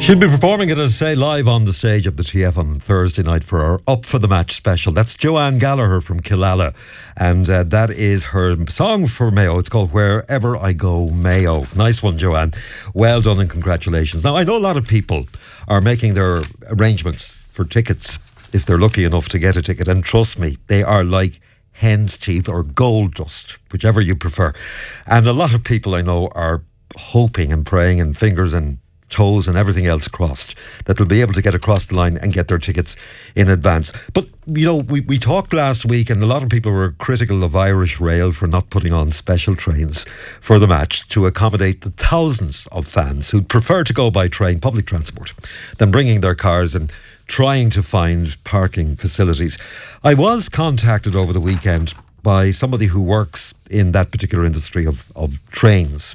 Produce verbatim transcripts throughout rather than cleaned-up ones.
She'll be performing it, as I say, live on the stage of the T F on Thursday night for our Up for the Match special. That's Joanne Gallagher from Killala, and uh, that is her song for Mayo. It's called Wherever I Go, Mayo. Nice one, Joanne. Well done and congratulations. Now, I know a lot of people are making their arrangements for tickets if they're lucky enough to get a ticket, and trust me, they are like hen's teeth or gold dust, whichever you prefer. And a lot of people I know are hoping and praying and fingers and toes and everything else crossed that they'll be able to get across the line and get their tickets in advance. But, you know, we, we talked last week and a lot of people were critical of Irish Rail for not putting on special trains for the match to accommodate the thousands of fans who'd prefer to go by train, public transport, than bringing their cars and trying to find parking facilities. I was contacted over the weekend by somebody who works in that particular industry of, of trains.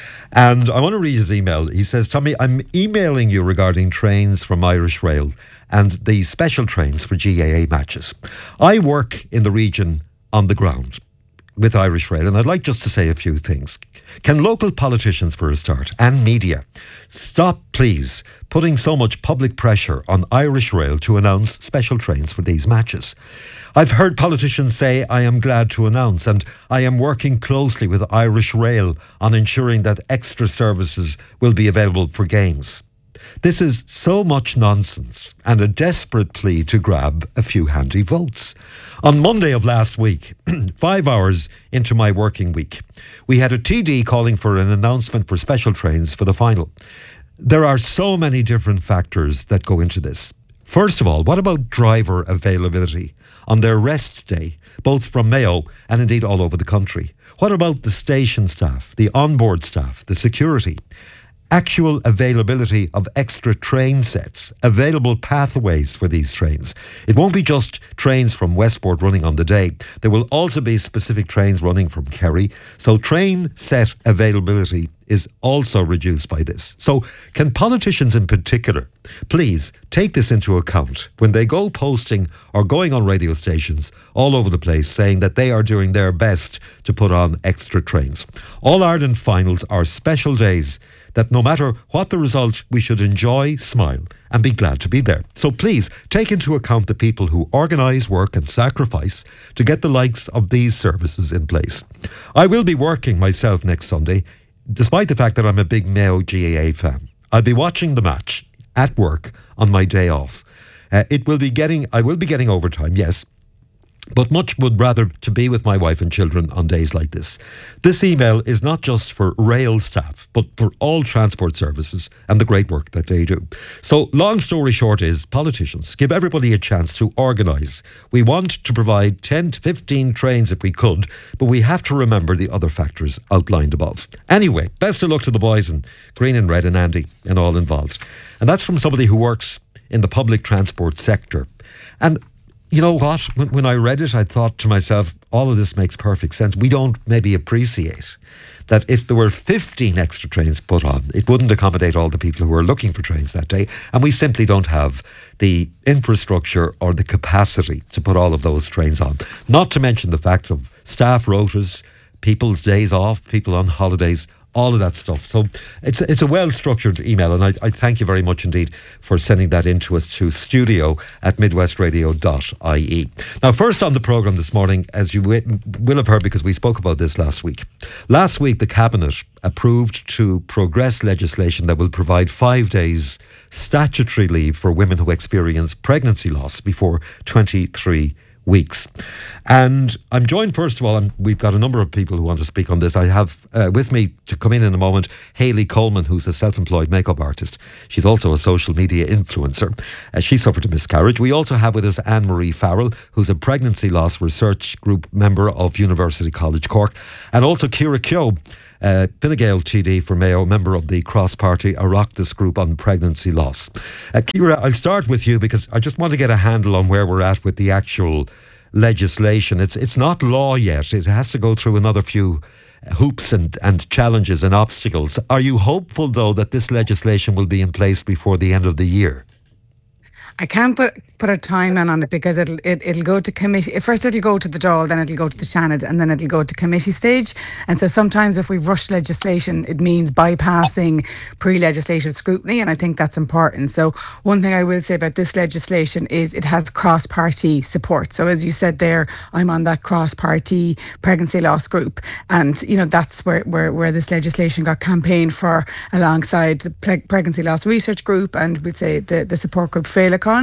And I want to read his email. He says, Tommy, I'm emailing you regarding trains from Irish Rail and the special trains for G A A matches. I work in the region on the ground with Irish Rail, and I'd like just to say a few things. Can local politicians, for a start, and media, stop, please, putting so much public pressure on Irish Rail to announce special trains for these matches? I've heard politicians say, I am glad to announce, and I am working closely with Irish Rail on ensuring that extra services will be available for games. This is so much nonsense and a desperate plea to grab a few handy votes. On Monday of last week, five hours into my working week, we had a T D calling for an announcement for special trains for the final. There are so many different factors that go into this. First of all, what about driver availability on their rest day, both from Mayo and indeed all over the country? What about the station staff, the onboard staff, the security? Actual availability of extra train sets, available pathways for these trains. It won't be just trains from Westport running on the day. There will also be specific trains running from Kerry. So train set availability is also reduced by this. So can politicians in particular please take this into account when they go posting or going on radio stations all over the place saying that they are doing their best to put on extra trains? All Ireland finals are special days that no matter what the result, we should enjoy, smile and be glad to be there. So please take into account the people who organise, work and sacrifice to get the likes of these services in place. I will be working myself next Sunday, despite the fact that I'm a big Mayo G A A fan. I'll be watching the match at work on my day off. Uh, it will be getting, I will be getting overtime, yes, but much would rather to be with my wife and children on days like this. This email is not just for rail staff, but for all transport services and the great work that they do. So long story short is, politicians, give everybody a chance to organise. We want to provide ten to fifteen trains if we could, but we have to remember the other factors outlined above. Anyway, best of luck to the boys in green and red and Andy and all involved. And that's from somebody who works in the public transport sector. And you know what? When, when I read it, I thought to myself, all of this makes perfect sense. We don't maybe appreciate that if there were fifteen extra trains put on, it wouldn't accommodate all the people who are looking for trains that day. And we simply don't have the infrastructure or the capacity to put all of those trains on. Not to mention the fact of staff rotas, people's days off, people on holidays, all of that stuff. So it's it's a well-structured email, and I, I thank you very much indeed for sending that in to us to studio at midwestradio dot I E. Now, first on the programme this morning, as you w- will have heard because we spoke about this last week. Last week, the Cabinet approved to progress legislation that will provide five days statutory leave for women who experience pregnancy loss before twenty-three weeks. And I'm joined, first of all, and we've got a number of people who want to speak on this. I have uh, with me to come in in a moment Hayley Coleman, who's a self-employed makeup artist. She's also a social media influencer. Uh, she suffered a miscarriage. We also have with us Anne-Marie Farrell, who's a pregnancy loss research group member of University College Cork, and also Ciara Keogh, Uh, Fine Gael T D for Mayo, member of the cross-party Oireachtas group on pregnancy loss. Uh, Ciara, I'll start with you because I just want to get a handle on where we're at with the actual legislation. It's it's not law yet. It has to go through another few hoops and, and challenges and obstacles. Are you hopeful, though, that this legislation will be in place before the end of the year? I can't put put a timeline on it because it'll it, it'll go to committee. First it'll go to the Dáil, then it'll go to the Seanad, and then it'll go to committee stage. And so sometimes if we rush legislation, it means bypassing pre-legislative scrutiny, and I think that's important. So one thing I will say about this legislation is it has cross-party support. So as you said there, I'm on that cross-party pregnancy loss group, and you know that's where where, where this legislation got campaigned for alongside the Pre- pregnancy loss research group, and we'd say the the support group Féileacáin.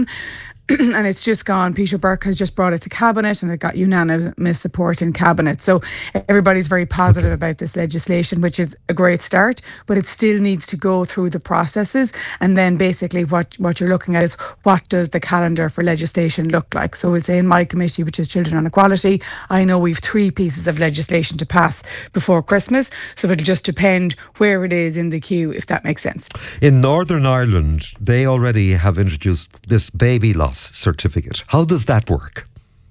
And it's just gone. Peter Burke has just brought it to Cabinet and it got unanimous support in Cabinet. So everybody's very positive about this legislation, which is a great start, but it still needs to go through the processes. And then basically what, what you're looking at is what does the calendar for legislation look like? So we'll say in my committee, which is Children on Equality, I know we've three pieces of legislation to pass before Christmas. So it'll just depend where it is in the queue, if that makes sense. In Northern Ireland, they already have introduced this baby loss certificate. How does that work?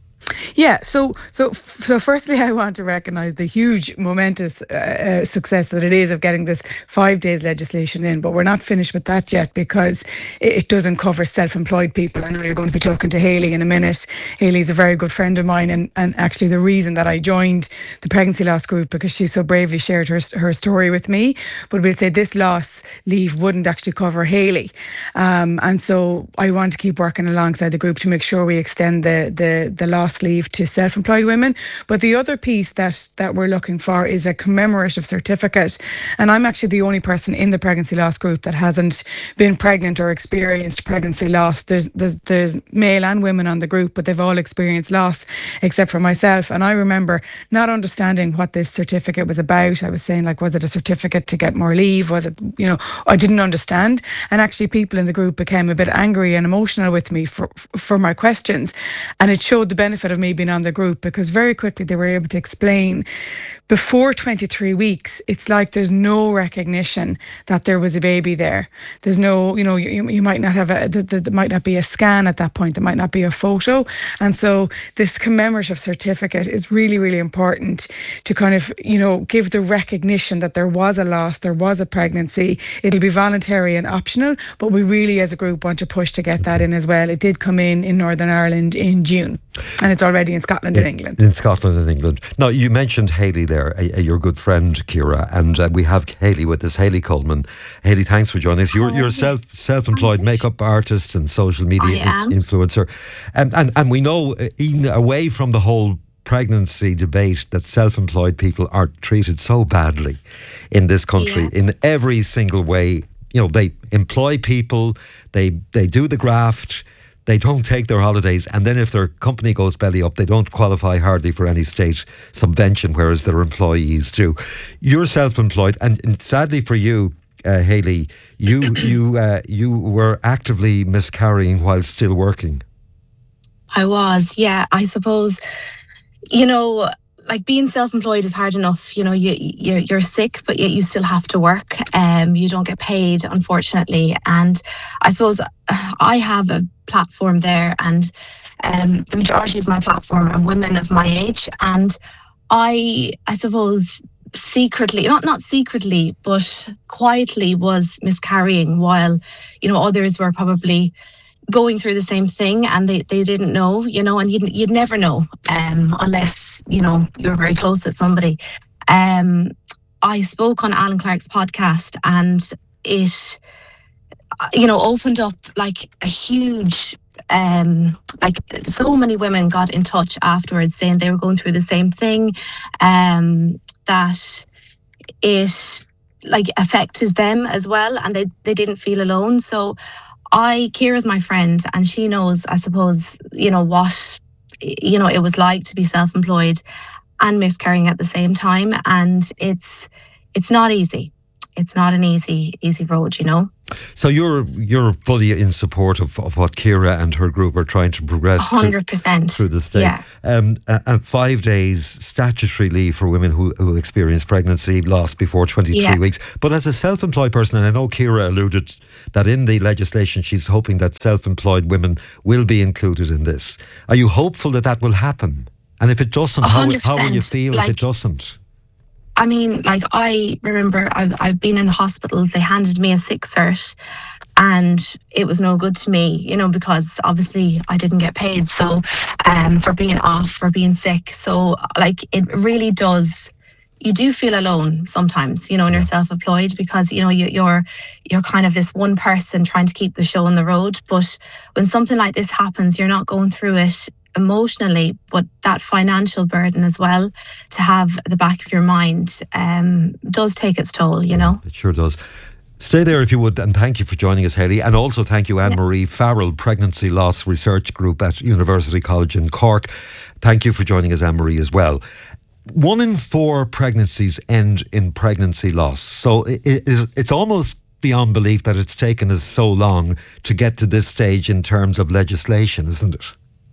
Yeah, so so so firstly, I want to recognise the huge, momentous uh, success that it is of getting this five days legislation in. But we're not finished with that yet because it, it doesn't cover self-employed people. I know you're going to be talking to Hayley in a minute. Hayley's a very good friend of mine, and, and actually the reason that I joined the pregnancy loss group because she so bravely shared her her story with me. But we'll say this loss leave wouldn't actually cover Hayley, um, and so I want to keep working alongside the group to make sure we extend the the the loss leave to self-employed women. But the other piece that that we're looking for is a commemorative certificate, and I'm actually the only person in the pregnancy loss group that hasn't been pregnant or experienced pregnancy loss. There's there's, there's male and women on the group, but they've all experienced loss except for myself. And I remember not understanding what this certificate was about. I was saying, like, was it a certificate to get more leave? Was it, you know, I didn't understand. And actually people in the group became a bit angry and emotional with me for for my questions, and it showed the benefit of me being on the group because very quickly they were able to explain before twenty-three weeks, it's like there's no recognition that there was a baby there. There's no, you know, you, you might not have a, there, there might not be a scan at that point. There might not be a photo. And so this commemorative certificate is really, really important to kind of, you know, give the recognition that there was a loss, there was a pregnancy. It'll be voluntary and optional, but we really as a group want to push to get that in as well. It did come in in Northern Ireland in June, and it's already in Scotland in, and England. In Scotland and England. Now, you mentioned Hayley there. A, a, your good friend Ciara, and uh, we have Hayley with us, Hayley Coleman. Hayley, thanks for joining us. You're, you're a self, self-employed makeup artist and social media in, influencer. And, and, and we know, uh, even away from the whole pregnancy debate, that self-employed people are treated so badly in this country yeah. in every single way. You know, they employ people, they they do the graft, they don't take their holidays, and then if their company goes belly up, they don't qualify hardly for any state subvention, whereas their employees do. You're self-employed, and, and sadly for you, uh, Hayley, you you uh, you were actively miscarrying while still working. I was, yeah. I suppose, you know, like being self-employed is hard enough. You know, you you're, you're sick, but yet you still have to work. Um, you don't get paid, unfortunately. And I suppose I have a platform there, and um, the majority of my platform are women of my age. And I, I suppose, secretly, not not secretly, but quietly was miscarrying while, you know, others were probably going through the same thing and they, they didn't know, you know, and you'd, you'd never know um, unless, you know, you're very close to somebody. Um, I spoke on Alan Clark's podcast, and it, you know, opened up like a huge, um, like so many women got in touch afterwards saying they were going through the same thing, um, that it like affected them as well, and they, they didn't feel alone. So I, Ciara's my friend, and she knows, I suppose, you know, what, you know, it was like to be self-employed and miscarrying at the same time. And it's, it's not easy. It's not an easy, easy road, you know. So you're you're fully in support of, of what Ciara and her group are trying to progress one hundred percent through, through the state. Yeah. Um, and five days statutory leave for women who, who experience pregnancy loss before twenty-three yeah. weeks. But as a self-employed person, and I know Ciara alluded that in the legislation she's hoping that self-employed women will be included in this. Are you hopeful that that will happen? And if it doesn't, how, how will you feel like, if it doesn't? I mean, like, I remember I've, I've been in hospitals, they handed me a sick cert, and it was no good to me, you know, because obviously I didn't get paid. So, um, for being off, for being sick. So, like, it really does. You do feel alone sometimes, you know, when you're self-employed, because, you know, you, you're you're kind of this one person trying to keep the show on the road. But when something like this happens, you're not going through it emotionally, but that financial burden as well, to have at the back of your mind, um, does take its toll, you know. It sure does. Stay there if you would, and thank you for joining us, Hayley. And also thank you, Anne-Marie Farrell, Pregnancy Loss Research Group at University College in Cork. Thank you for joining us, Anne-Marie, as well. One in four pregnancies end in pregnancy loss. So it, it, it's almost beyond belief that it's taken us so long to get to this stage in terms of legislation, isn't it?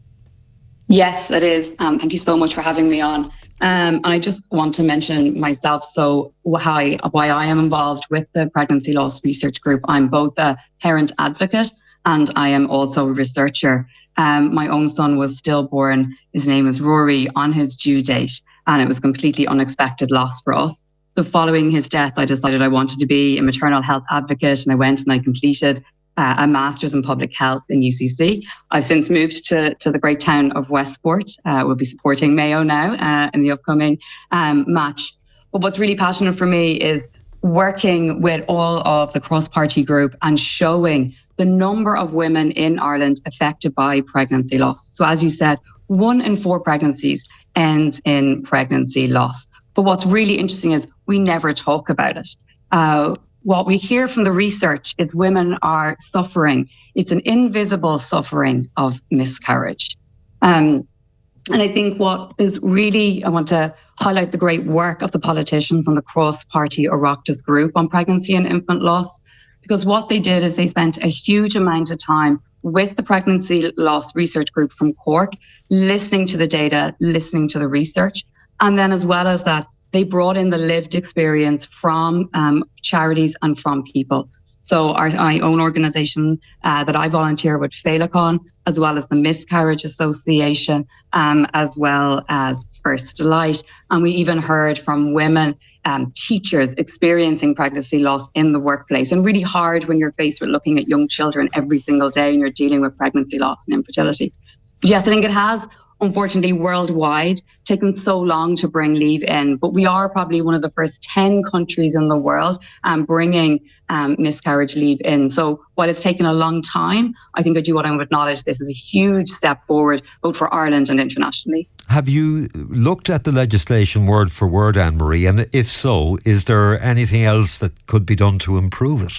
Yes, it is. Um, thank you so much for having me on. Um, and I just want to mention myself. So why, why I am involved with the Pregnancy Loss Research Group. I'm both a parent advocate and I am also a researcher. Um, my own son was stillborn. His name is Rory, on his due date, and it was completely unexpected loss for us. So following his death, I decided I wanted to be a maternal health advocate, and I went and I completed uh, a master's in public health in U C C. I've since moved to, to the great town of Westport. Uh, we'll be supporting Mayo now uh, in the upcoming um, match. But what's really passionate for me is working with all of the cross-party group and showing the number of women in Ireland affected by pregnancy loss. So as you said, one in four pregnancies ends in pregnancy loss. But what's really interesting is we never talk about it. Uh, what we hear from the research is women are suffering. It's an invisible suffering of miscarriage. Um, and I think what is really, I want to highlight the great work of the politicians on the cross-party Oireachtas group on pregnancy and infant loss, because what they did is they spent a huge amount of time with the Pregnancy Loss Research Group from Cork, listening to the data, listening to the research. And then as well as that, they brought in the lived experience from um, charities and from people. So our, my own organisation uh, that I volunteer with, Féileacáin, as well as the Miscarriage Association, um, as well as First Light. And we even heard from women, um, teachers experiencing pregnancy loss in the workplace. And really hard when you're faced with looking at young children every single day and you're dealing with pregnancy loss and infertility. But yes, I think it has, unfortunately, worldwide, taken so long to bring leave in. But we are probably one of the first ten countries in the world um, bringing um, miscarriage leave in. So while it's taken a long time, I think I do want to acknowledge this is a huge step forward, both for Ireland and internationally. Have you looked at the legislation word for word, Anne-Marie? And if so, is there anything else that could be done to improve it?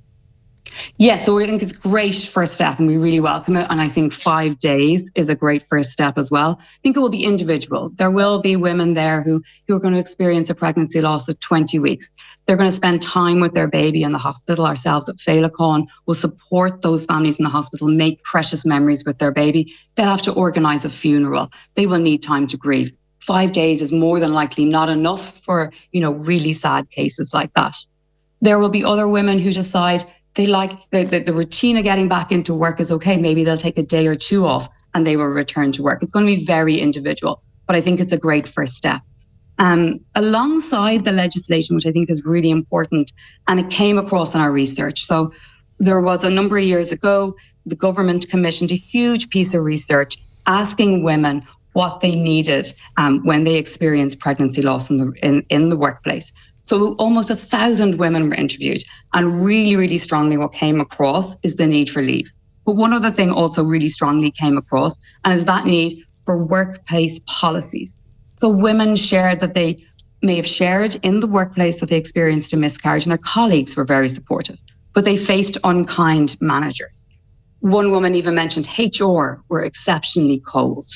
Yeah, so I think it's a great first step and we really welcome it. And I think five days is a great first step as well. I think it will be individual. There will be women there who, who are going to experience a pregnancy loss of twenty weeks. They're going to spend time with their baby in the hospital. Ourselves at Féileacáin will support those families in the hospital, make precious memories with their baby. They'll have to organise a funeral. They will need time to grieve. Five days is more than likely not enough for, you know, really sad cases like that. There will be other women who decide they like the, the, the routine of getting back into work is okay. Maybe they'll take a day or two off and they will return to work. It's going to be very individual, but I think it's a great first step. Um, alongside the legislation, which I think is really important, and it came across in our research. So there was a number of years ago, the government commissioned a huge piece of research asking women what they needed um, when they experienced pregnancy loss in the, in, in the workplace. So almost a thousand women were interviewed, and really, really strongly what came across is the need for leave. But one other thing also really strongly came across, and is that need for workplace policies. So women shared that they may have shared in the workplace that they experienced a miscarriage, and their colleagues were very supportive, but they faced unkind managers. One woman even mentioned H R were exceptionally cold.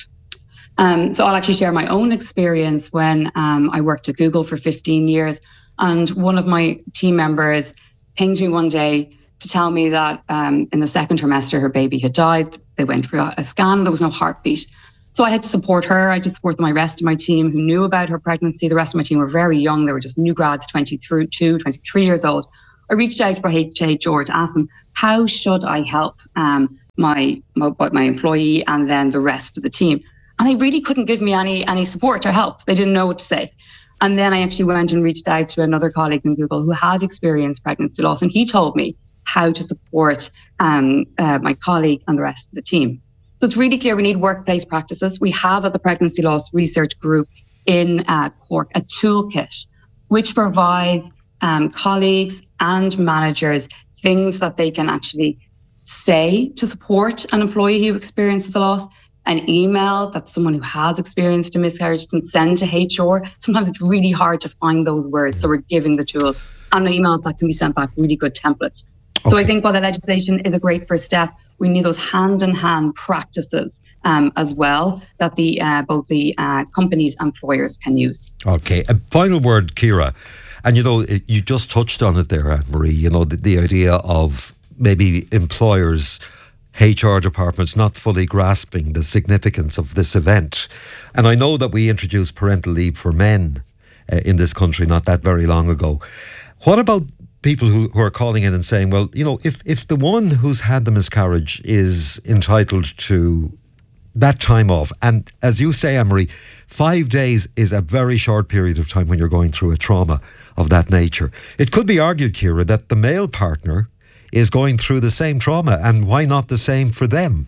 Um, so I'll actually share my own experience when um, I worked at Google for fifteen years. And one of my team members pinged me one day to tell me that um, in the second trimester, her baby had died. They went for a scan. There was no heartbeat. So I had to support her. I had to support my rest of my team who knew about her pregnancy. The rest of my team were very young. They were just new grads, twenty-two, twenty-three years old. I reached out for H R to ask them, how should I help um, my, my, my employee and then the rest of the team? And they really couldn't give me any, any support or help. They didn't know what to say. And then I actually went and reached out to another colleague in Google who had experienced pregnancy loss. And he told me how to support um, uh, my colleague and the rest of the team. So it's really clear we need workplace practices. We have at the Pregnancy Loss Research Group in uh, Cork a toolkit which provides um, colleagues and managers things that they can actually say to support an employee who experiences a loss. An email that someone who has experienced a miscarriage can send to H R. Sometimes it's really hard to find those words, so we're giving the tools and emails that can be sent back, really good templates. Okay. So I think while the legislation is a great first step, we need those hand-in-hand practices um, as well that the uh, both the uh, companies and employers can use. Okay, a final word, Ciara. And you know, you just touched on it there, Anne-Marie, you know, the, the idea of maybe employers, H R departments not fully grasping the significance of this event. And I know that we introduced parental leave for men uh, in this country not that very long ago. What about people who, who are calling in and saying, well, you know, if, if the woman who's had the miscarriage is entitled to that time off, and as you say, Anne-Marie, five days is a very short period of time when you're going through a trauma of that nature. It could be argued, Ciara, that the male partner is going through the same trauma, and why not the same for them?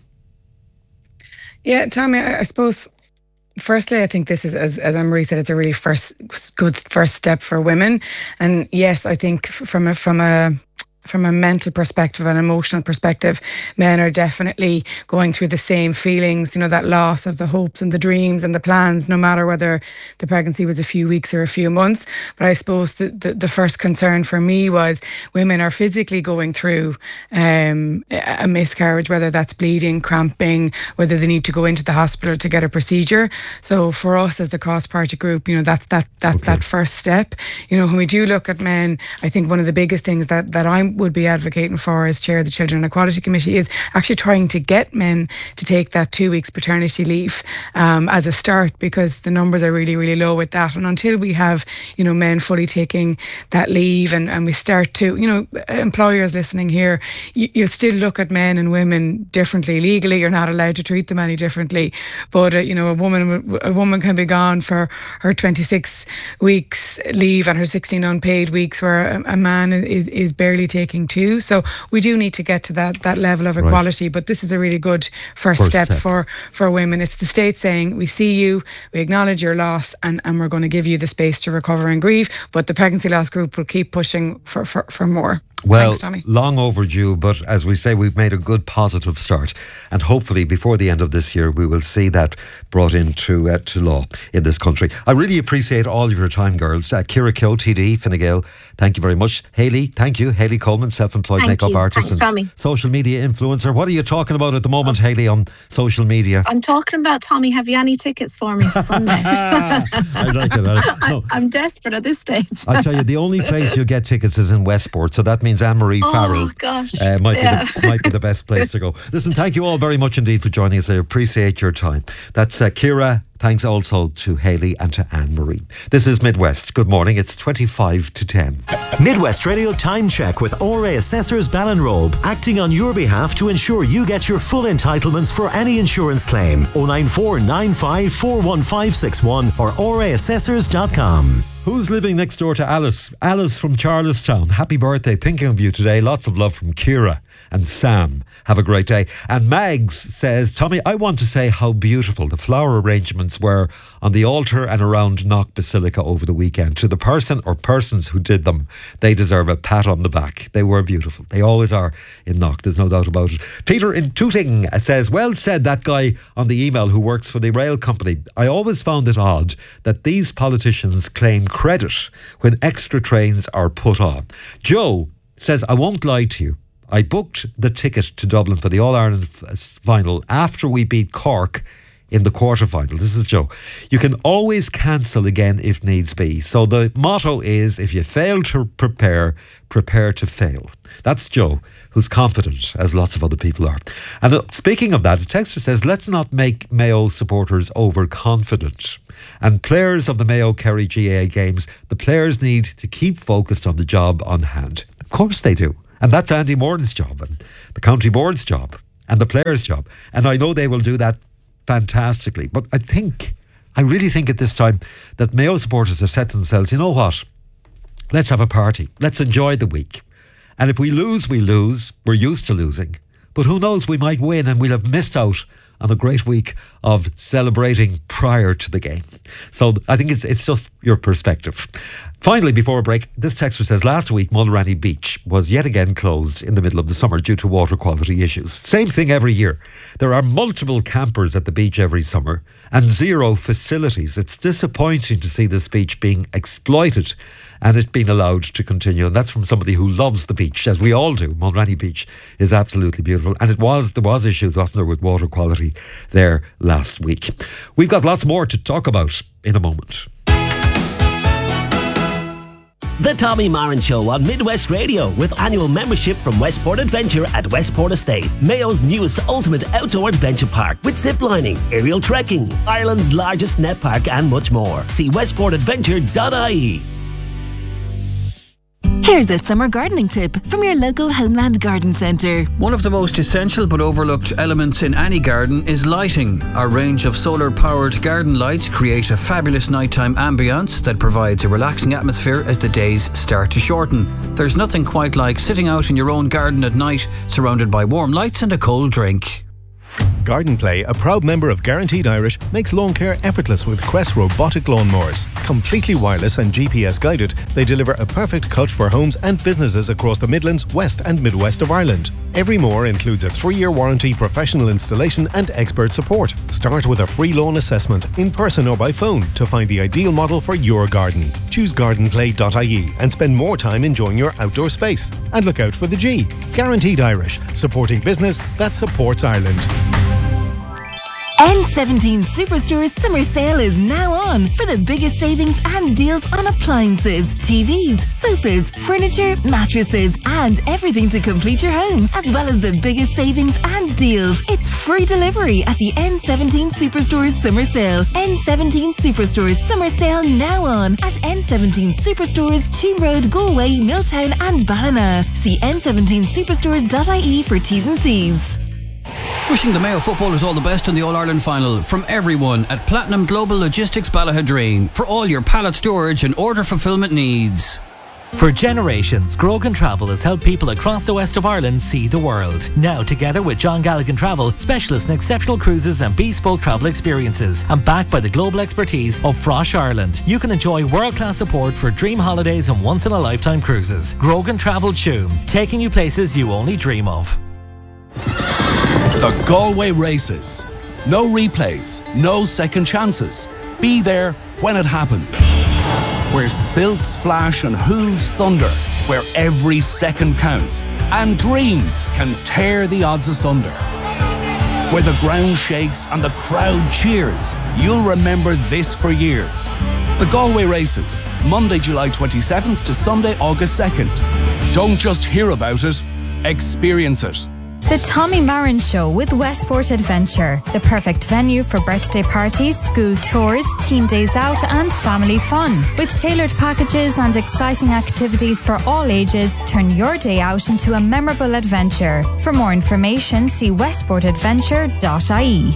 Yeah, Tommy, I, I suppose, firstly, I think this is, as, as Anne-Marie said, it's a really first good first step for women. And yes, I think from a, from a from a mental perspective and emotional perspective, men are definitely going through the same feelings, you know, that loss of the hopes and the dreams and the plans, no matter whether the pregnancy was a few weeks or a few months. But I suppose the, the, the first concern for me was women are physically going through um, a miscarriage, whether that's bleeding, cramping, whether they need to go into the hospital to get a procedure. So for us as the cross-party group, you know, that's that that's okay. that first step. You know, when we do look at men, I think one of the biggest things that, that I'm would be advocating for as chair of the Children Equality Committee is actually trying to get men to take that two weeks paternity leave um, as a start, because the numbers are really, really low with that. And until we have, you know, men fully taking that leave and, and we start to, you know, employers listening here, you, you'll still look at men and women differently. Legally, you're not allowed to treat them any differently. But, uh, you know, a woman a woman can be gone for her twenty-six weeks leave and her sixteen unpaid weeks, where a, a man is, is barely taking Taking two. So we do need to get to that that level of equality, right. But this is a really good first, first step, step for for women. It's the state saying, we see you, we acknowledge your loss, and, and we're going to give you the space to recover and grieve, but the Pregnancy Loss Group will keep pushing for, for, for more. Well, Thanks, Tommy. Long overdue, but as we say, we've made a good positive start, and hopefully before the end of this year we will see that brought into uh, to law in this country. I really appreciate all of your time, girls. uh, Ciara Keogh, T D, Fine Gael, thank you very much. Hayley, thank you. Hayley Coleman, self-employed thank makeup you. artist Thanks, and Tommy. social media influencer. What are you talking about at the moment, Hayley, on social media? I'm talking about, Tommy, have you any tickets for me for Sunday? I like it. I, no. I'm desperate at this stage. I tell you, the only place you'll get tickets is in Westport, so that means Anne-Marie oh, Farrell Oh gosh, uh, might, yeah. be the, might be the best place to go. Listen, thank you all very much indeed for joining us. I appreciate your time. That's uh, Ciara. Thanks also to Hayley and to Anne-Marie. This is Midwest. Good morning. It's twenty-five to ten. Midwest Radio Time Check with O R A Assessors Ballinrobe, acting on your behalf to ensure you get your full entitlements for any insurance claim. oh nine four nine five four one five six one or o r a assessors dot com. Who's living next door to Alice? Alice from Charlestown. Happy birthday. Thinking of you today. Lots of love from Ciara and Sam. Have a great day. And Mags says, Tommy, I want to say how beautiful the flower arrangements were on the altar and around Knock Basilica over the weekend. To the person or persons who did them, they deserve a pat on the back. They were beautiful. They always are in Knock. There's no doubt about it. Peter in Tooting says, well said, that guy on the email who works for the rail company. I always found it odd that these politicians claim credit when extra trains are put on. Joe says, I won't lie to you. I booked the ticket to Dublin for the All-Ireland final after we beat Cork in the quarter-final. This is Joe. You can always cancel again if needs be. So the motto is, if you fail to prepare, prepare to fail. That's Joe, who's confident, as lots of other people are. And uh, speaking of that, the texter says, let's not make Mayo supporters overconfident. And players of the Mayo Kerry G A A games, the players need to keep focused on the job on hand. Of course they do. And that's Andy Moran's job and the county board's job and the players' job. And I know they will do that fantastically. But I think, I really think at this time that Mayo supporters have said to themselves, you know what? Let's have a party. Let's enjoy the week. And if we lose, we lose. We're used to losing. But who knows, we might win and we'll have missed out on a great week of celebrating prior to the game. So I think it's it's just your perspective. Finally, before a break, this texter says last week Mulranny Beach was yet again closed in the middle of the summer due to water quality issues. Same thing every year. There are multiple campers at the beach every summer and zero facilities. It's disappointing to see this beach being exploited and it being allowed to continue. And that's from somebody who loves the beach, as we all do. Mulranny Beach is absolutely beautiful. And it was there was issues, wasn't there, with water quality there last week. We've got lots more to talk about in a moment. The Tommy Marin Show on Midwest Radio, with annual membership from Westport Adventure at Westport Estate, Mayo's newest ultimate outdoor adventure park, with ziplining, aerial trekking, Ireland's largest net park and much more. See westport adventure dot I E. Here's a summer gardening tip from your local Homeland Garden Centre. One of the most essential but overlooked elements in any garden is lighting. Our range of solar-powered garden lights create a fabulous nighttime ambience that provides a relaxing atmosphere as the days start to shorten. There's nothing quite like sitting out in your own garden at night, surrounded by warm lights and a cold drink. Garden Play, a proud member of Guaranteed Irish, makes lawn care effortless with Quest robotic lawnmowers. Completely wireless and G P S guided, they deliver a perfect cut for homes and businesses across the Midlands, West and Midwest of Ireland. Every mower includes a three-year warranty, professional installation and expert support. Start with a free lawn assessment, in person or by phone, to find the ideal model for your garden. Choose garden play dot I E and spend more time enjoying your outdoor space. And look out for the G. Guaranteed Irish, supporting business that supports Ireland. N seventeen Superstore's summer sale is now on for the biggest savings and deals on appliances, T Vs, sofas, furniture, mattresses and everything to complete your home, as well as the biggest savings and deals. It's free delivery at the N seventeen Superstore's summer sale. N seventeen Superstore's summer sale now on at N seventeen Superstores, Cheam Road, Galway, Milltown and Ballina. See N seventeen superstores dot I E for T's and C's. Wishing the Mayo footballers all the best in the All-Ireland final from everyone at Platinum Global Logistics Ballahadreen for all your pallet storage and order fulfillment needs. For generations, Grogan Travel has helped people across the west of Ireland see the world. Now, together with John Galligan Travel, specialists in exceptional cruises and bespoke travel experiences, and backed by the global expertise of Frosh Ireland, you can enjoy world-class support for dream holidays and once-in-a-lifetime cruises. Grogan Travel Tuam, taking you places you only dream of. The Galway Races. No replays, no second chances. Be there when it happens. Where silks flash and hooves thunder. Where every second counts and dreams can tear the odds asunder. Where the ground shakes and the crowd cheers. You'll remember this for years. The Galway Races, Monday, July twenty-seventh to Sunday, August second. Don't just hear about it, experience it. The Tommy Marin Show with Westport Adventure, the perfect venue for birthday parties, school tours, team days out and family fun. With tailored packages and exciting activities for all ages, turn your day out into a memorable adventure. For more information, see westport adventure dot I E.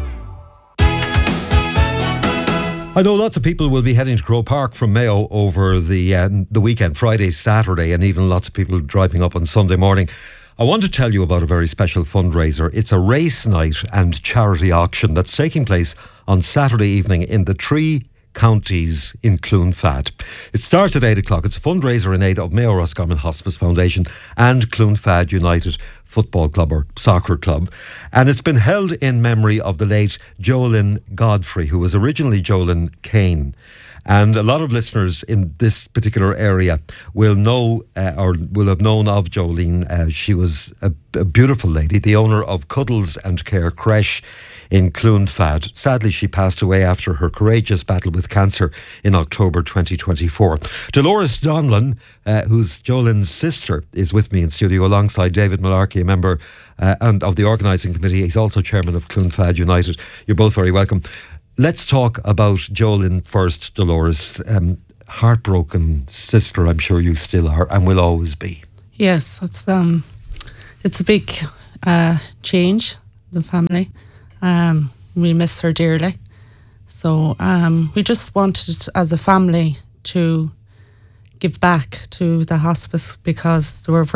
I know lots of people will be heading to Croke Park from Mayo over the uh, the weekend, Friday, Saturday, and even lots of people driving up on Sunday morning. I want to tell you about a very special fundraiser. It's a race night and charity auction that's taking place on Saturday evening in the Three Counties in Clonfad. It starts at eight o'clock. It's a fundraiser in aid of Mayo Roscommon Hospice Foundation and Clonfad United Football Club or Soccer Club. And it's been held in memory of the late Jolyn Godfrey, who was originally Jolyn Kane. And a lot of listeners in this particular area will know uh, or will have known of Jolene. Uh, she was a, a beautiful lady, the owner of Cuddles and Care Creche in Clonfad. Sadly, she passed away after her courageous battle with cancer in October twenty twenty-four. Dolores Donlan, uh, who's Jolene's sister, is with me in studio alongside David Malarkey, a member uh, and of the organising committee. He's also chairman of Clonfad United. You're both very welcome. Let's talk about Jolene first, Dolores. Um, heartbroken sister, I'm sure you still are and will always be. Yes, it's um, it's a big uh, change, the family. Um, we miss her dearly. So um, we just wanted, as a family, to give back to the hospice because they were very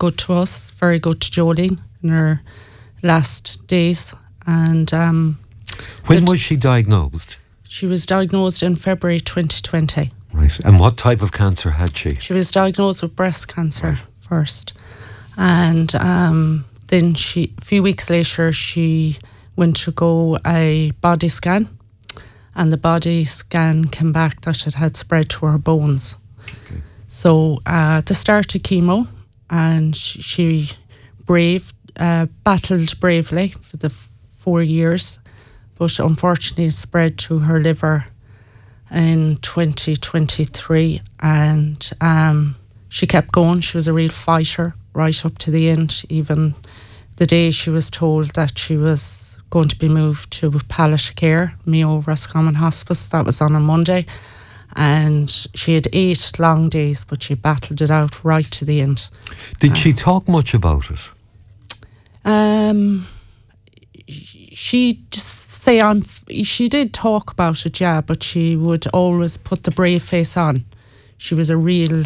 good to us, very good to Jolene in her last days. And um, when was she diagnosed? She was diagnosed in February twenty twenty. Right. And what type of cancer had she? She was diagnosed with breast cancer right. first. And um, then she, a few weeks later, she went to go a body scan. And the body scan came back that it had spread to her bones. Okay. So uh, to start a chemo, and she, she braved, uh, battled bravely for the f- four years, but unfortunately it spread to her liver in twenty twenty-three, and um, she kept going. She was a real fighter right up to the end, even the day she was told that she was going to be moved to palliative care, Mayo Roscommon Hospice. That was on a Monday, and she had eight long days, but she battled it out right to the end. Did uh, she talk much about it? Um, she just say on. She did talk about it, yeah, but she would always put the brave face on. She was a real.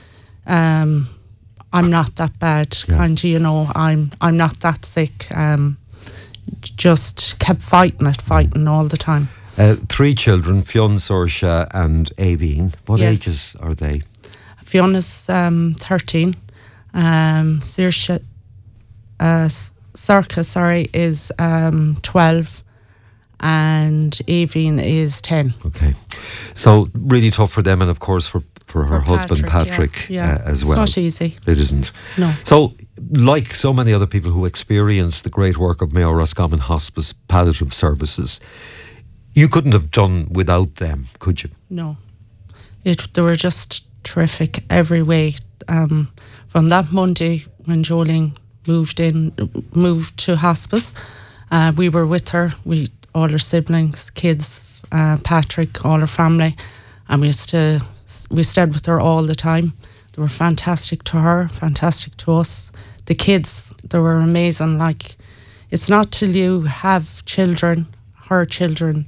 Um, I'm not that bad, yeah. kind of. You know, I'm. I'm not that sick. Um. Just kept fighting it, fighting all the time. Uh, three children, Fionn, Saoirse and Aoibhinn. What yes. ages are they? Fionna's um, thirteen. Um, Saoirse, uh, Sorcha, sorry, is um, twelve. And Aoibhinn is ten. Okay. So really tough for them, and of course for, for her for husband Patrick, Patrick yeah. Yeah. Uh, as well. It's not easy. It isn't. No. So, like so many other people who experience the great work of Mayo Roscommon Hospice Palliative Services, you couldn't have done without them, could you? No. It, they were just terrific every way. Um, from that Monday when Jolene moved in, moved to hospice, uh, we were with her. We all her siblings, kids, uh, Patrick, all her family, and we used to we stayed with her all the time. They were fantastic to her, fantastic to us. The kids, they were amazing. Like, it's not till you have children, her children,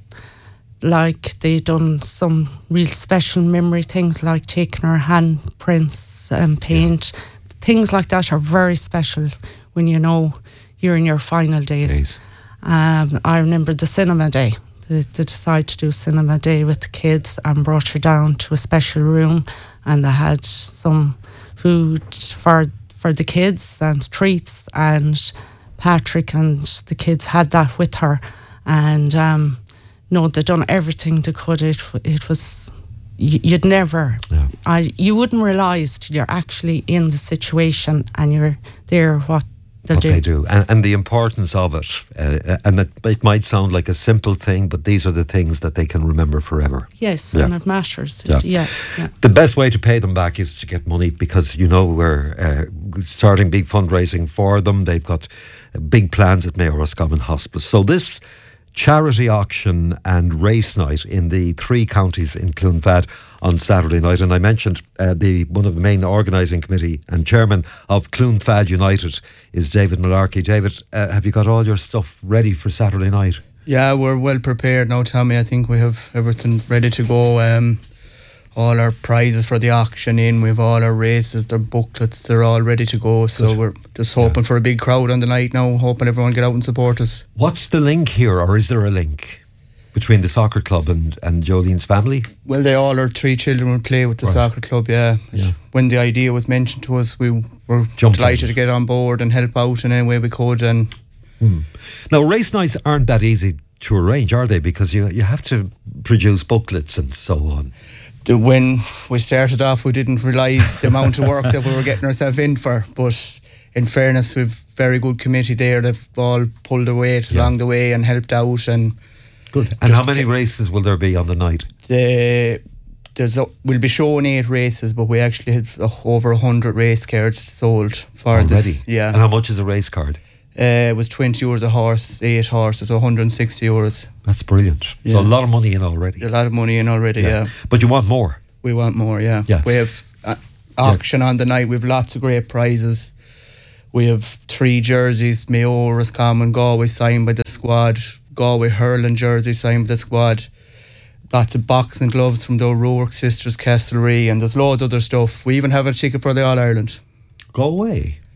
like they done some real special memory things, like taking her handprints and paint. Yeah. Things like that are very special when you know you're in your final days. days. Um, I remember the cinema day. They, they decided to do cinema day with the kids and brought her down to a special room, and they had some food for for the kids and treats, and Patrick and the kids had that with her, and um, no, they done everything they could. It it was you'd never, yeah. I you wouldn't realise till you're actually in the situation and you're there what. What do. they do, and, and the importance of it, uh, and that it might sound like a simple thing, but these are the things that they can remember forever. Yes, yeah. and it matters. Yeah. It, yeah, yeah. The best way to pay them back is to get money, because you know we're uh, starting big fundraising for them. They've got uh, big plans at Mayo Roscommon Hospice. So this charity auction and race night in the three counties in Clonfad on Saturday night, and I mentioned uh, the one of the main organising committee and chairman of Clonfad United is David Malarkey. David, uh, have you got all your stuff ready for Saturday night? Yeah, we're well prepared now, Tommy. I think we have everything ready to go. Um, all our prizes for the auction in, we have all our races, their booklets, they're all ready to go. So Good. We're just hoping yeah. for a big crowd on the night now, hoping everyone get out and support us. What's the link here, or is there a link between the soccer club and, and Jolene's family? Well, they all, our three children will play with the right. soccer club, yeah. yeah. When the idea was mentioned to us, we were Jumped delighted to get on board and help out in any way we could. And hmm. Now, race nights aren't that easy to arrange, are they? Because you you have to produce booklets and so on. The, when we started off, we didn't realise the amount of work that we were getting ourselves in for. But in fairness, we've very good committee there. They've all pulled their weight yeah. along the way and helped out. And good. And how many races will there be on the night? The, there's a, we'll be showing eight races, but we actually have over a hundred race cards sold for Already? this. Yeah. And how much is a race card? Uh, it was twenty euros a horse, eight horses, so one hundred sixty euros. That's brilliant. Yeah. So a lot of money in already. A lot of money in already, yeah. yeah. But you want more? We want more, yeah. yeah. We have uh, auction yeah. on the night. We have lots of great prizes. We have three jerseys, Mayo, Roscommon, Galway signed by the squad, Galway hurling jersey signed by the squad. Lots of boxing gloves from the O'Rourke sisters, Castlereagh, and there's loads of other stuff. We even have a ticket for the All-Ireland. Go away.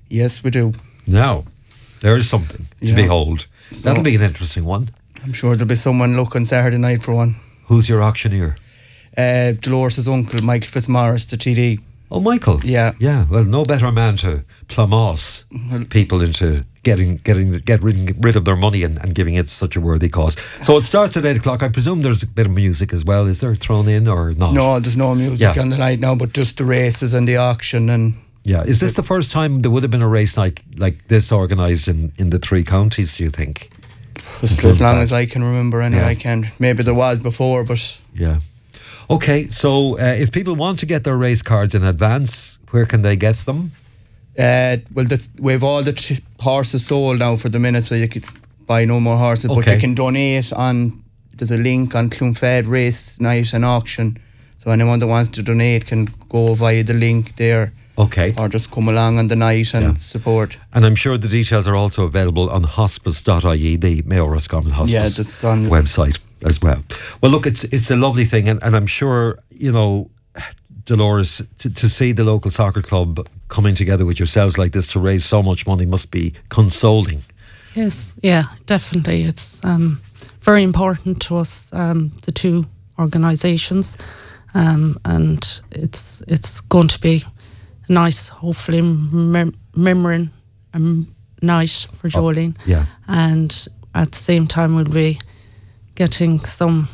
Yes, we do. Now, there's something to Yeah. behold. So- That'll be an interesting one. I'm sure there'll be someone looking Saturday night for one. Who's your auctioneer? Uh, Dolores' uncle, Michael Fitzmaurice, the T D. Oh, Michael. Yeah. Yeah. Well, no better man to plumbos people into getting getting get rid, rid of their money and, and giving it such a worthy cause. So it starts at eight o'clock. I presume there's a bit of music as well. Is there thrown in or not? No, there's no music Yeah. on the night now, but just the races and the auction and. Yeah. Is this the first time there would have been a race night like this organised in, in the three counties, do you think? As, as long as I can remember, anyway, Yeah. I can. Maybe there was before, but. Yeah. Okay, so uh, if people want to get their race cards in advance, where can they get them? Uh, well, that's, we have all the t- horses sold now for the minute, so you could buy no more horses. But Okay. you can donate on. There's a link on Clonfed Race Night and Auction, so anyone that wants to donate can go via the link there. Okay. Or just come along on the night and support. And I'm sure the details are also available on hospice dot I E, the Mayo Roscommon Hospice Yeah, that's on website as well. Well, look, it's it's a lovely thing, and, and I'm sure, you know, Dolores, to, to see the local soccer club coming together with yourselves like this to raise so much money must be consoling. Yes, yeah, definitely. It's um, very important to us, um, the two organisations, um, and it's it's going to be nice, hopefully, mem- remembering a m- night for Jolene. yeah. And at the same time, we'll be getting some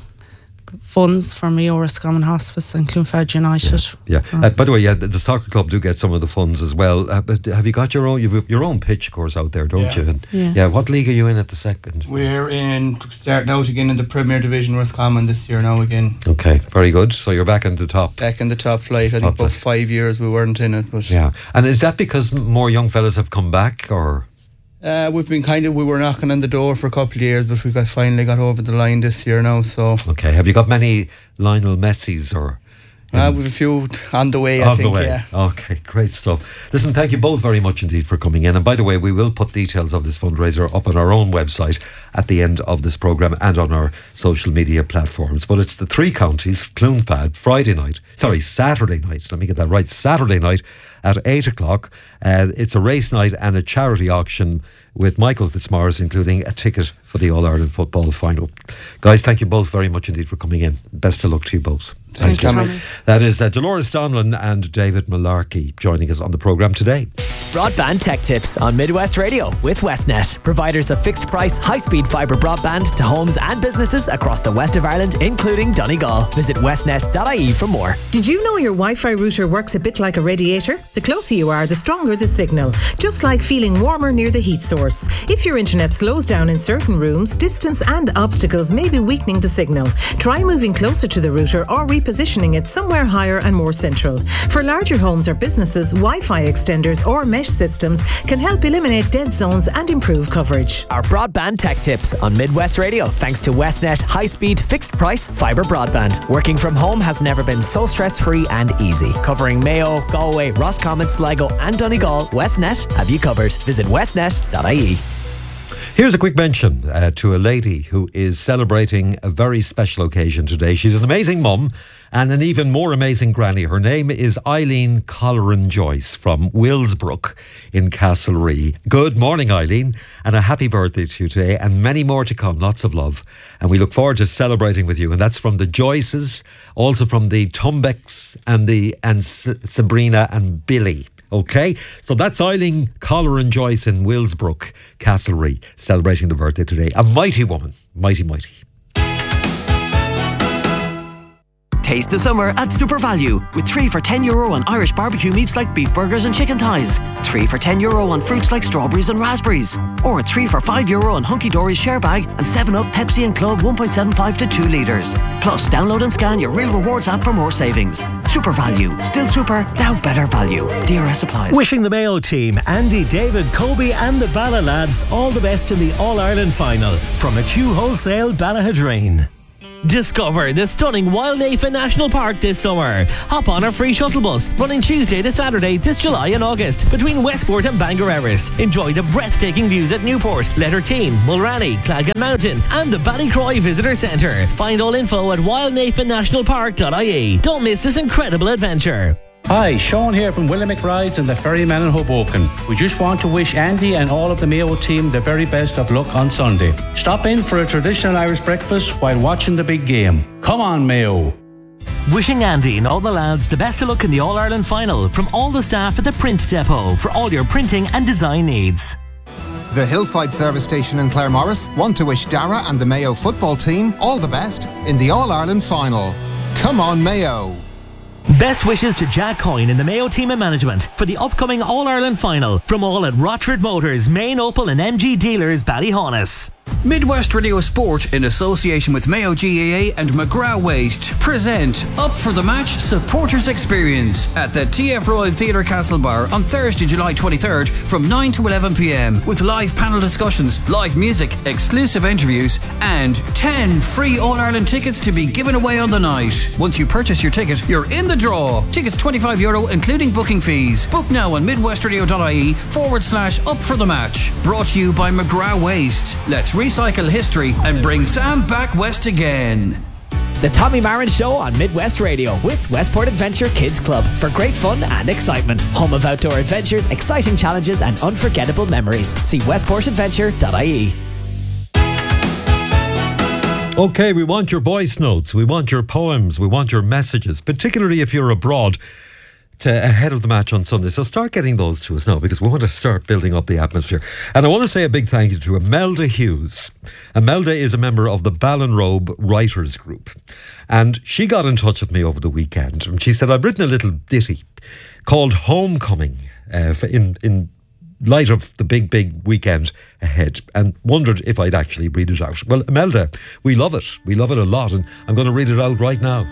funds from Mayo Roscommon Hospice and Clonfed United. Yeah. Uh, by the way, yeah, the, the soccer club do get some of the funds as well. Uh, but have you got your own you've your own pitch, of course, out there, don't Yeah. you? And Yeah. yeah. What league are you in at the second? We're in starting out again in the Premier Division Roscommon this year now again. Okay, very good. So you're back in the top. Back in the top flight. I Top think about five years we weren't in it, but Yeah. And is that because m- more young fellas have come back, or? uh, we've been kind of we were knocking on the door for a couple of years, but we got finally got over the line this year now. So Okay. Have you got many Lionel Messis or? uh, we've a few on the way. I On think. the way. Yeah. Okay, great stuff. Listen, thank you both very much indeed for coming in. And by the way, we will put details of this fundraiser up on our own website at the end of this programme and on our social media platforms. But it's the three counties, Clonfad, Friday night, sorry, Saturday night, let me get that right, Saturday night at eight o'clock. Uh, it's a race night and a charity auction with Michael Fitzmaurice, including a ticket for the All-Ireland football final. Guys, thank you both very much indeed for coming in. Best of luck to you both. Thanks, Thank you. Tommy. That is uh, Dolores Donlan and David Malarkey joining us on the programme today. Broadband tech tips on Midwest Radio with Westnet, providers of fixed price, high speed fibre broadband to homes and businesses across the west of Ireland, including Donegal. Visit westnet dot I E for more. Did you know your Wi-Fi router works a bit like a radiator? The closer you are, the stronger the signal, just like feeling warmer near the heat source. If your internet slows down in certain rooms, distance and obstacles may be weakening the signal. Try moving closer to the router or repositioning it somewhere higher and more central. For larger homes or businesses, Wi-Fi extenders or mesh systems can help eliminate dead zones and improve coverage. Our broadband tech tips on Midwest Radio, thanks to Westnet high-speed fixed price fibre broadband. Working from home has never been so stress-free and easy. Covering Mayo, Galway, Roscommon, Sligo and Donegal, Westnet have you covered. Visit westnet dot I E. Here's a quick mention uh, to a lady who is celebrating a very special occasion today. She's an amazing mum and an even more amazing granny. Her name is Eileen Colleran Joyce from Willsbrook in Castlerea. Good morning, Eileen, and a happy birthday to you today, and many more to come. Lots of love. And we look forward to celebrating with you. And that's from the Joyces, also from the Tumbecks and the and S- Sabrina and Billy. Okay, so that's Eileen Colleran Joyce in Willsbrook, Castlerea, celebrating the birthday today. A mighty woman, mighty, mighty. Taste the summer at Super Value with three for ten euro on Irish barbecue meats like beef burgers and chicken thighs, three for ten euro on fruits like strawberries and raspberries, or three for five euro on Hunky Dory's share bag and seven up Pepsi and Club one point seven five to two litres. Plus, download and scan your Real Rewards app for more savings. Super Value, still super, now better value. D R S applies. Wishing the Mayo team, Andy, David, Kobe and the Bala lads all the best in the All-Ireland final from McHugh Wholesale, Ballahadreen. Discover the stunning Wild Nafa National Park this summer. Hop on our free shuttle bus running Tuesday to Saturday this July and August between Westport and Bangor Erris. Enjoy the breathtaking views at Newport, Letterteen, Mulranny, Clagan Mountain and the Ballycroy Visitor Centre. Find all info at wild nafa national park dot I E. Don't miss this incredible adventure. Hi, Sean here from Willamette Rides and the Ferryman in Hoboken. We just want to wish Andy and all of the Mayo team the very best of luck on Sunday. Stop in for a traditional Irish breakfast while watching the big game. Come on, Mayo. Wishing Andy and all the lads the best of luck in the All-Ireland final from all the staff at the Print Depot for all your printing and design needs. The Hillside Service Station in Claremorris want to wish Dara and the Mayo football team all the best in the All-Ireland final. Come on, Mayo. Best wishes to Jack Coyne and the Mayo team and management for the upcoming All-Ireland final from all at Rochford Motors, Main Opel and M G Dealers, Ballyhonus. Midwest Radio Sport, in association with Mayo G A A and McGrath Waste, present Up for the Match Supporters Experience at the T F Royal Theatre Castlebar on Thursday, July twenty-third from nine to eleven p.m. with live panel discussions, live music, exclusive interviews and ten free All-Ireland tickets to be given away on the night. Once you purchase your ticket, you're in the draw. Tickets twenty-five euro including booking fees. Book now on midwestradio.ie forward slash up for the match. Brought to you by McGrath Waste. Let's recycle history and bring Sam back west again. The Tommy Marin Show on Midwest Radio with Westport Adventure Kids Club for great fun and excitement. Home of outdoor adventures, exciting challenges and unforgettable memories. See westport adventure dot I E. Okay, we want your voice notes, we want your poems, we want your messages, particularly if you're abroad, to ahead of the match on Sunday. So start getting those to us now, because we want to start building up the atmosphere. And I want to say a big thank you to Imelda Hughes. Imelda is a member of the Ballinrobe Writers Group, and she got in touch with me over the weekend, and she said, I've written a little ditty called Homecoming uh, in in light of the big, big weekend ahead, and wondered if I'd actually read it out. Well, Imelda, we love it. We love it a lot, and I'm going to read it out right now.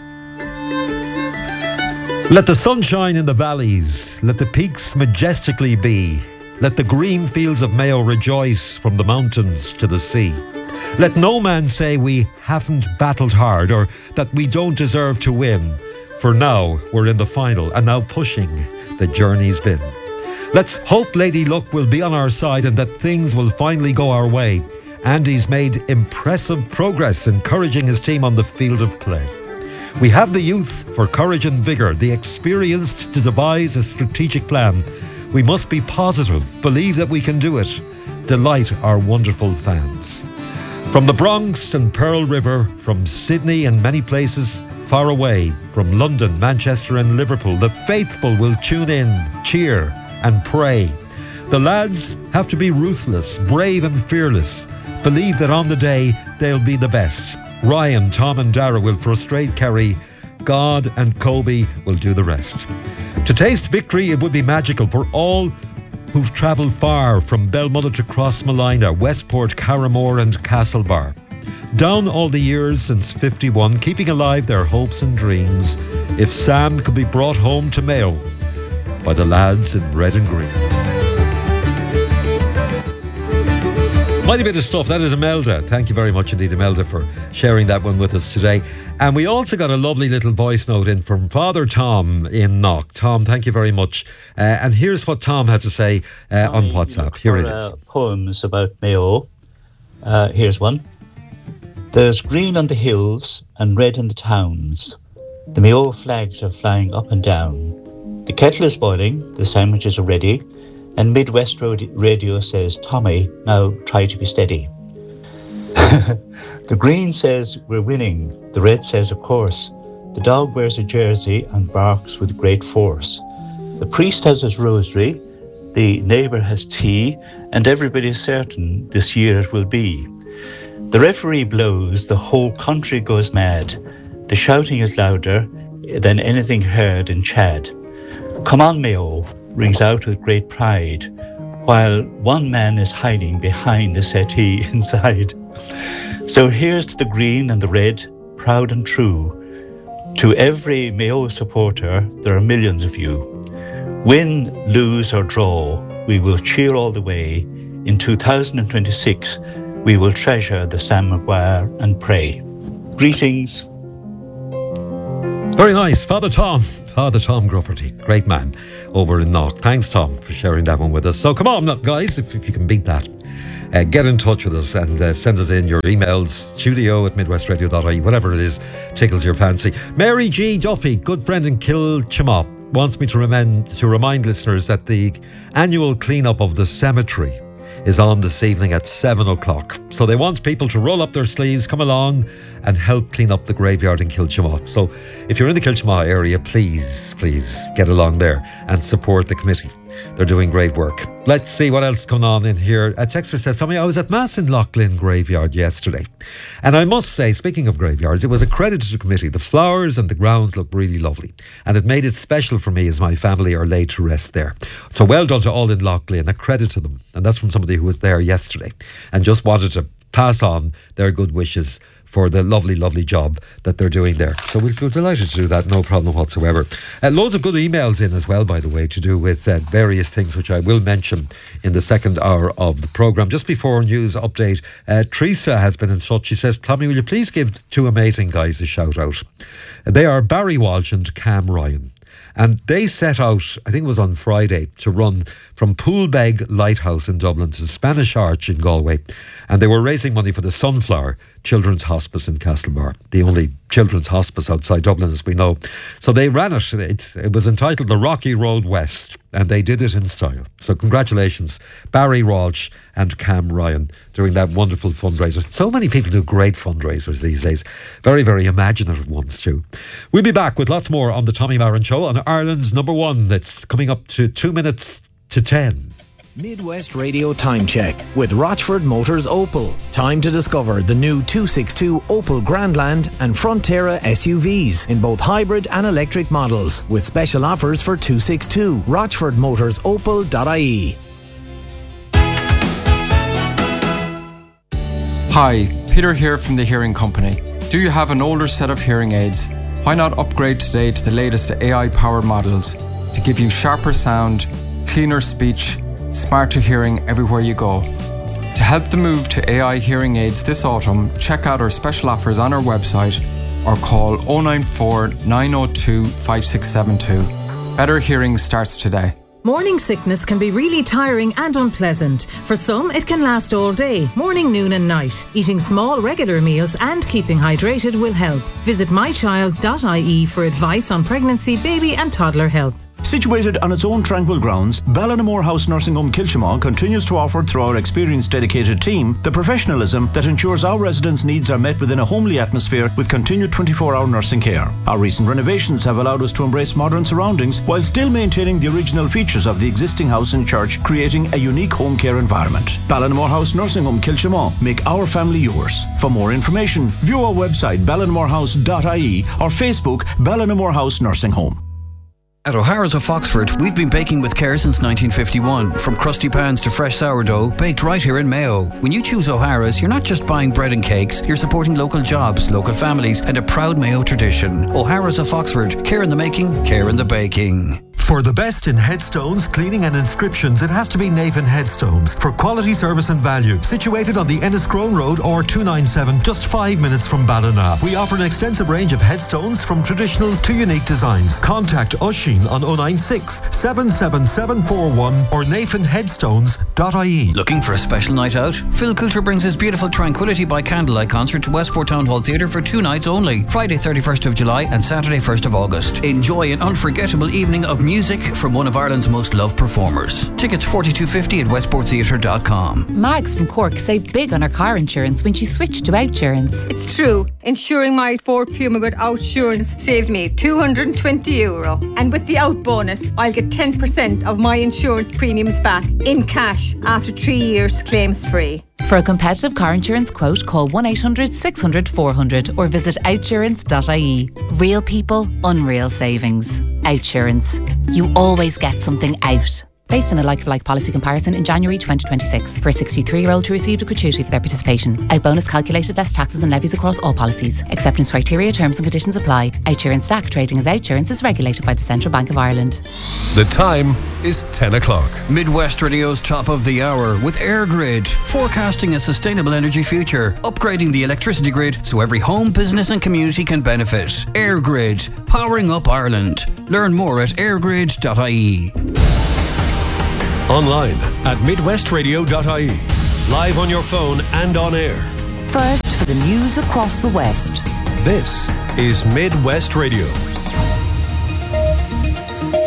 Let the sun shine in the valleys, let the peaks majestically be, let the green fields of Mayo rejoice from the mountains to the sea. Let no man say we haven't battled hard or that we don't deserve to win, for now we're in the final and now pushing the journey's been. Let's hope Lady Luck will be on our side and that things will finally go our way. Andy's made impressive progress encouraging his team on the field of play. We have the youth for courage and vigour, the experience to devise a strategic plan. We must be positive, believe that we can do it, delight our wonderful fans. From the Bronx and Pearl River, from Sydney and many places far away, from London, Manchester and Liverpool, the faithful will tune in, cheer and pray. The lads have to be ruthless, brave and fearless. Believe that on the day they'll be the best. Ryan, Tom and Dara will frustrate Kerry. God and Kobe will do the rest. To taste victory, it would be magical for all who've travelled far from Belmullet to Crossmalina, Westport, Carramore and Castlebar. Down all the years since fifty-one, keeping alive their hopes and dreams. If Sam could be brought home to Mayo by the lads in red and green. Mighty bit of stuff. That is Imelda. Thank you very much indeed, Imelda, for sharing that one with us today. And we also got a lovely little voice note in from Father Tom in Knock. Tom, thank you very much. Uh, and here's what Tom had to say uh, on WhatsApp. Here it is. Uh, poems about Mayo. Uh, here's one. There's green on the hills and red in the towns. The Mayo flags are flying up and down. The kettle is boiling, the sandwiches are ready, and Midwest Radio says, Tommy, now try to be steady. The green says, we're winning. The red says, of course. The dog wears a jersey and barks with great force. The priest has his rosary, the neighbour has tea, and everybody's certain this year it will be. The referee blows, the whole country goes mad. The shouting is louder than anything heard in Chad. Come on, Mayo, rings out with great pride, while one man is hiding behind the settee inside. So here's to the green and the red, proud and true. To every Mayo supporter, there are millions of you. Win, lose or draw, we will cheer all the way. In two thousand twenty-six, we will treasure the Sam Maguire and pray. Greetings. Very nice. Father Tom. Father Tom Grufferty, great man over in Knock. Thanks, Tom, for sharing that one with us. So come on, guys, if, if you can beat that, uh, get in touch with us and uh, send us in your emails, studio at midwestradio dot I E, whatever it is tickles your fancy. Mary G. Duffy, good friend in Kilchimop. wants me to remind, to remind listeners that the annual clean-up of the cemetery is on this evening at seven o'clock. So they want people to roll up their sleeves, come along and help clean up the graveyard in Kilchamaugh. So if you're in the Kilchamaugh area, please, please get along there and support the committee. They're doing great work. Let's see what else is going on in here. A texter says, Tommy, I was at Mass in Loughlin Graveyard yesterday. And I must say, speaking of graveyards, it was a credit to the committee. The flowers and the grounds look really lovely. And it made it special for me as my family are laid to rest there. So well done to all in Loughlin. A credit to them. And that's from somebody who was there yesterday and just wanted to pass on their good wishes for the lovely, lovely job that they're doing there. So we're, we're delighted to do that, no problem whatsoever. Uh, loads of good emails in as well, by the way, to do with uh, various things, which I will mention in the second hour of the programme. Just before news update, uh, Teresa has been in touch. She says, Tommy, will you please give two amazing guys a shout out? They are Barry Walsh and Cam Ryan. And they set out, I think it was on Friday, to run from Poolbeg Lighthouse in Dublin to Spanish Arch in Galway. And they were raising money for the Sunflower Children's Hospice in Castlebar, the only children's hospice outside Dublin, as we know. So they ran it. It, it was entitled The Rocky Road West, and they did it in style. So congratulations, Barry Walsh and Cam Ryan, doing that wonderful fundraiser. So many people do great fundraisers these days. Very, very imaginative ones too. We'll be back with lots more on the Tommy Marin Show on Ireland's number one. That's coming up to two minutes to ten. Midwest Radio Time Check with Rochford Motors Opel. Time to discover the new two sixty-two Opel Grandland and Frontera S U Vs in both hybrid and electric models with special offers for two sixty-two. Rochford Motors Opel dot I E. Hi, Peter here from the Hearing Company. Do you have an older set of hearing aids? Why not upgrade today to the latest A I-powered models to give you sharper sound, cleaner speech, smarter hearing everywhere you go. To help the move to A I hearing aids this autumn, check out our special offers on our website or call oh nine four, nine oh two, five six seven two. Better hearing starts today. Morning sickness can be really tiring and unpleasant. For some, it can last all day, morning, noon and night. Eating small, regular meals and keeping hydrated will help. Visit my child dot I E for advice on pregnancy, baby and toddler health. Situated on its own tranquil grounds, Ballinamore House Nursing Home Kilchamaugh continues to offer, through our experienced dedicated team, the professionalism that ensures our residents' needs are met within a homely atmosphere with continued twenty-four hour nursing care. Our recent renovations have allowed us to embrace modern surroundings while still maintaining the original features of the existing house and church, creating a unique home care environment. Ballinamore House Nursing Home Kilchamaugh. Make our family yours. For more information, view our website ballinamore house dot I E or Facebook Ballinamore House Nursing Home. At O'Hara's of Foxford, we've been baking with care since nineteen fifty-one. From crusty pans to fresh sourdough, baked right here in Mayo. When you choose O'Hara's, you're not just buying bread and cakes, you're supporting local jobs, local families, and a proud Mayo tradition. O'Hara's of Foxford, care in the making, care in the baking. For the best in headstones, cleaning and inscriptions, it has to be Navan Headstones. For quality service and value, situated on the Enniscrone Road or two ninety-seven, just five minutes from Ballina. We offer an extensive range of headstones from traditional to unique designs. Contact Oisín on oh nine six, seven seven seven four one or navan headstones dot I E. Looking for a special night out? Phil Coulter brings his beautiful Tranquility by Candlelight concert to Westport Town Hall Theatre for two nights only, Friday thirty-first of July and Saturday first of August. Enjoy an unforgettable evening of music from one of Ireland's most loved performers. Tickets forty-two fifty at westport theatre dot com. Mags from Cork saved big on her car insurance when she switched to Outsurance. It's true. Insuring my Ford Puma with Outsurance saved me two hundred twenty euro. And with the Out bonus, I'll get ten percent of my insurance premiums back in cash after three years claims free. For a competitive car insurance quote, call one eight hundred, six hundred, four hundred or visit outsurance dot I E. Real people, unreal savings. Outsurance. You always get something out. Based on a like-for-like policy comparison in January twenty twenty-six. For a sixty-three-year-old who received a gratuity for their participation. Out bonus calculated less taxes and levies across all policies. Acceptance criteria, terms and conditions apply. Outsurance Stack trading as Outsurance is regulated by the Central Bank of Ireland. The time is ten o'clock. Midwest Radio's top of the hour with AirGrid, forecasting a sustainable energy future, upgrading the electricity grid so every home, business and community can benefit. AirGrid, powering up Ireland. Learn more at airgrid dot I E. Online at midwest radio dot I E. Live on your phone and on air. First for the news across the West. This is Midwest Radio.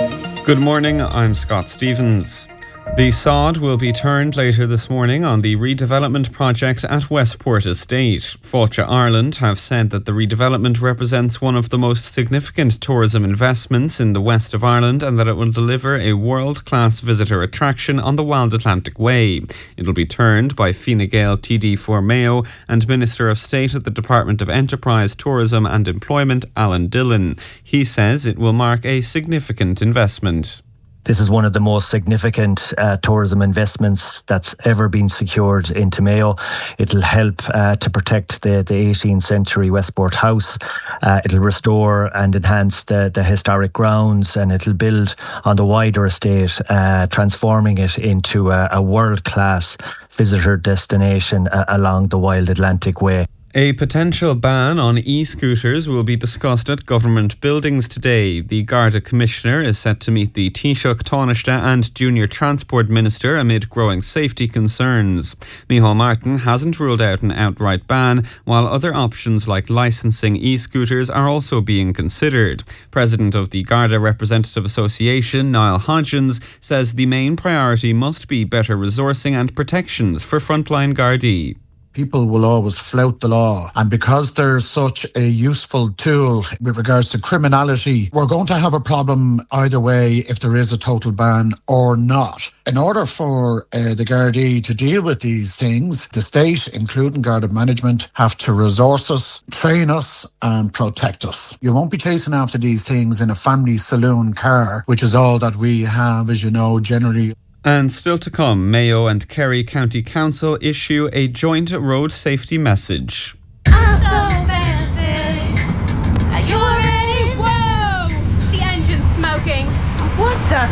Good morning, I'm Scott Stevens. The sod will be turned later this morning on the redevelopment project at Westport Estate. Fáilte Ireland have said that the redevelopment represents one of the most significant tourism investments in the west of Ireland and that it will deliver a world-class visitor attraction on the Wild Atlantic Way. It will be turned by Fine Gael T D for Mayo and Minister of State at the Department of Enterprise, Tourism and Employment, Alan Dillon. He says it will mark a significant investment. This is one of the most significant uh, tourism investments that's ever been secured into Mayo. It'll help uh, to protect the, the eighteenth century Westport House. Uh, it'll restore and enhance the, the historic grounds, and it'll build on the wider estate, uh, transforming it into a, a world-class visitor destination uh, along the Wild Atlantic Way. A potential ban on e-scooters will be discussed at government buildings today. The Garda Commissioner is set to meet the Taoiseach, Taoiseach and Junior Transport Minister amid growing safety concerns. Micheál Martin hasn't ruled out an outright ban, while other options like licensing e-scooters are also being considered. President of the Garda Representative Association, Niall Hodgins, says the main priority must be better resourcing and protections for frontline Gardaí. People will always flout the law, and because there's such a useful tool with regards to criminality, we're going to have a problem either way if there is a total ban or not. In order for uh, the Gardaí to deal with these things, the state, including Garda management, have to resource us, train us and protect us. You won't be chasing after these things in a family saloon car, which is all that we have, as you know, generally. And still to come, Mayo and Kerry County Council issue a joint road safety message. I'm so fancy. Are you ready? Whoa! The engine's smoking. What the?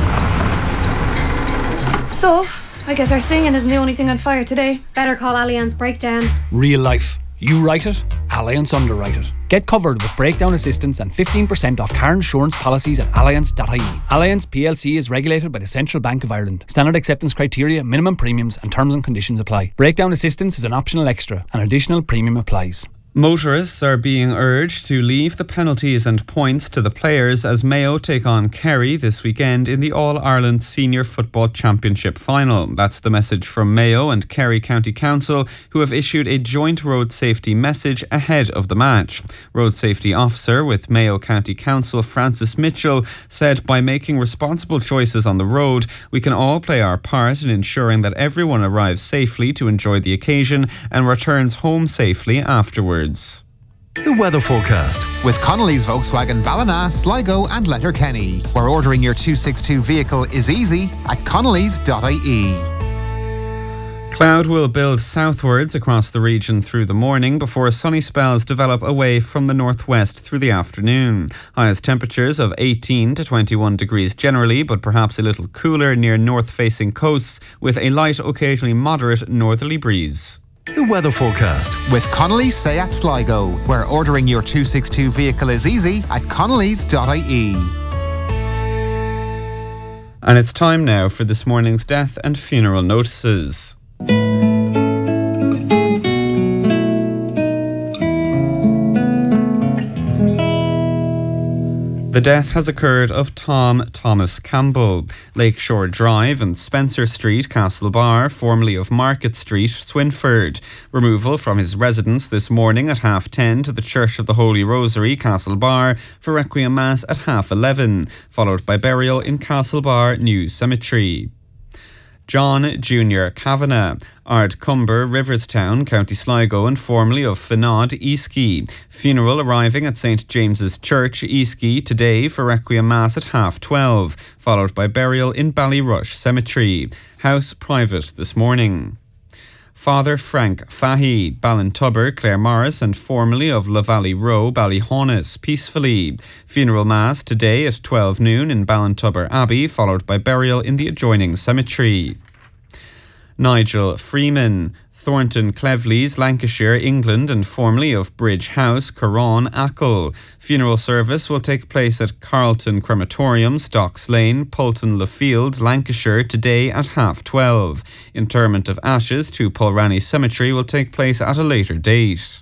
So, I guess our singing isn't the only thing on fire today. Better call Allianz Breakdown. Real life. You write it, Allianz underwrite it. Get covered with breakdown assistance and fifteen percent off car insurance policies at allianz dot I E. Allianz P L C is regulated by the Central Bank of Ireland. Standard acceptance criteria, minimum premiums and terms and conditions apply. Breakdown assistance is an optional extra. An additional premium applies. Motorists are being urged to leave the penalties and points to the players as Mayo take on Kerry this weekend in the All-Ireland Senior Football Championship final. That's the message from Mayo and Kerry County Council, who have issued a joint road safety message ahead of the match. Road Safety Officer with Mayo County Council, Francis Mitchell, said by making responsible choices on the road, we can all play our part in ensuring that everyone arrives safely to enjoy the occasion and returns home safely afterwards. The weather forecast. With Connolly's Volkswagen Ballina, Sligo and Letterkenny, where ordering your two sixty-two vehicle is easy at connellys dot I E. Cloud will build southwards across the region through the morning before sunny spells develop away from the northwest through the afternoon. Highest temperatures of eighteen to twenty-one degrees generally, but perhaps a little cooler near north-facing coasts with a light, occasionally moderate northerly breeze. The weather forecast. With Connolly's Seat Sligo, where ordering your two sixty-two vehicle is easy at connellys dot I E. And it's time now for this morning's death and funeral notices. The death has occurred of Tom Thomas Campbell, Lakeshore Drive and Spencer Street, Castlebar, formerly of Market Street, Swinford. Removal from his residence this morning at half ten to the Church of the Holy Rosary, Castlebar, for Requiem Mass at half eleven, followed by burial in Castlebar New Cemetery. John Junior Kavanagh, Ardcumber, Riverstown, County Sligo and formerly of Finod, Easkey. Funeral arriving at Saint James's Church, Easkey, today for Requiem Mass at half twelve, followed by burial in Ballyrush Cemetery. House private this morning. Father Frank Fahy, Ballintubber, Claremorris and formerly of Lavalley Row, Ballyhaunis, peacefully. Funeral Mass today at twelve noon in Ballintubber Abbey, followed by burial in the adjoining cemetery. Nigel Freeman, Thornton Cleveleys, Lancashire, England and formerly of Bridge House, Corran, Achill. Funeral service will take place at Carlton Crematorium, Stocks Lane, Poulton Le Field, Lancashire today at half twelve. Interment of ashes to Pulranny Cemetery will take place at a later date.